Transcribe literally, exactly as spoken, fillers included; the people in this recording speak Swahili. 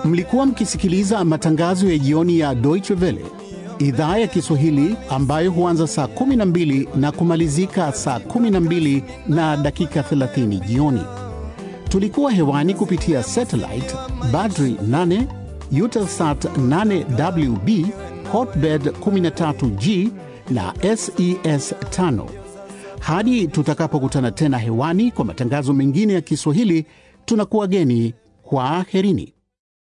Mlikuwa mkisikiliza matangazo ya jioni ya Deutsche Welle, idhaa ya Kiswahili ambayo huanza saa kumi na mbili na kumalizika saa kumi na mbili na dakika thelathini jioni. Tulikuwa hewani kupitia satellite Badri nane, Eutelsat nane W B, Hotbird kumi na tatu G na S E S tano. Hadi tutakapokutana tena hewani kwa matangazo mengine ya Kiswahili, tunakuwageni kwa aherini.